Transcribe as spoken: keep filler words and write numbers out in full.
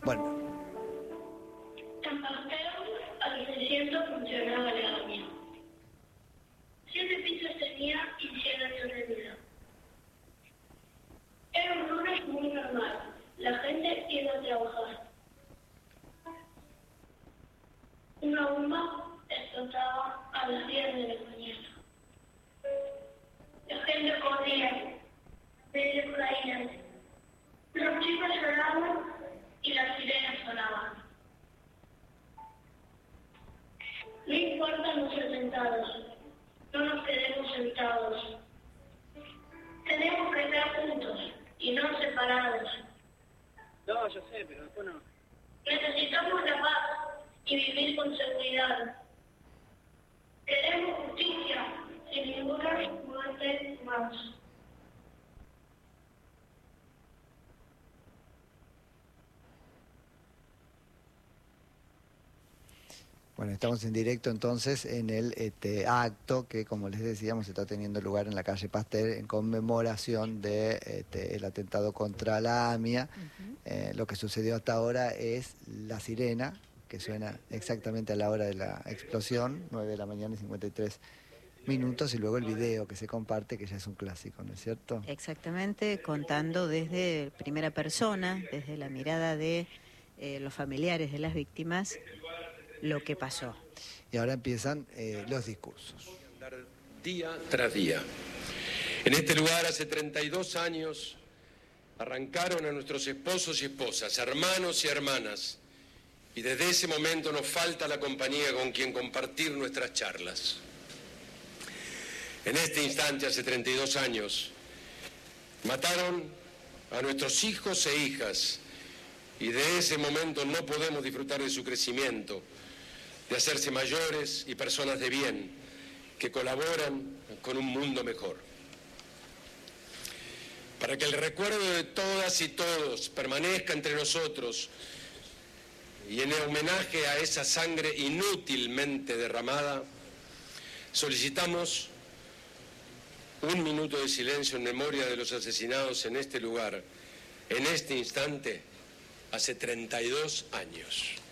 Bueno. San Pastel al seiscientos funcionaba la avenida. Siete pisos tenía y cien años de vida. Era un lunes muy normal. La gente iba a trabajar. Una bomba explotaba a las diez de la mañana. La gente corría, medio caían. Los chicos lloraban y las sirenas sonaban. No importa no ser sentados, no nos quedemos sentados. Tenemos que estar juntos y no separados. No, yo sé, pero después no. Necesitamos la paz y vivir con seguridad. Queremos justicia sin ninguna muerte más. Bueno, estamos en directo entonces en el este, acto que, como les decíamos, está teniendo lugar en la calle Pastel en conmemoración del de, este, atentado contra la AMIA. Uh-huh. eh, lo que sucedió hasta ahora es la sirena, que suena exactamente a la hora de la explosión, nueve de la mañana y cincuenta y tres minutos, y luego el video que se comparte, que ya es un clásico, ¿no es cierto? Exactamente, contando desde primera persona, desde la mirada de eh, los familiares de las víctimas, lo que pasó. Y ahora empiezan eh, los discursos. Día tras día. En este lugar hace treinta y dos años arrancaron a nuestros esposos y esposas, hermanos y hermanas, y desde ese momento nos falta la compañía con quien compartir nuestras charlas. En este instante, hace treinta y dos años, mataron a nuestros hijos e hijas, y de ese momento no podemos disfrutar de su crecimiento, de hacerse mayores y personas de bien que colaboran con un mundo mejor. Para que el recuerdo de todas y todos permanezca entre nosotros y en homenaje a esa sangre inútilmente derramada, solicitamos un minuto de silencio en memoria de los asesinados en este lugar, en este instante, hace treinta y dos años.